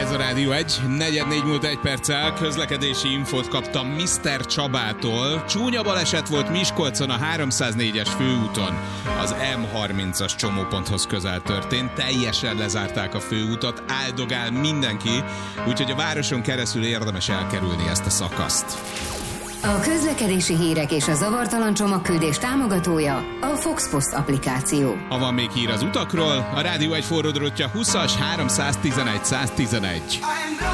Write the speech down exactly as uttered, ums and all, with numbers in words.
Ez a Rádió egy, negyed négy múlt egy perccel, közlekedési infót kaptam miszter Csabától. Csúnya baleset volt Miskolcon a háromszáznégyes főúton. Az em harmincas csomóponthoz közel történt, teljesen lezárták a főútat, áldogál mindenki, úgyhogy a városon keresztül érdemes elkerülni ezt a szakaszt. A közlekedési hírek és a zavartalan csomagküldés támogatója a Fox Post applikáció. Ha van még hír az utakról, a Rádió egy forródrótja húszas háromszáztizenegy száztizenegy.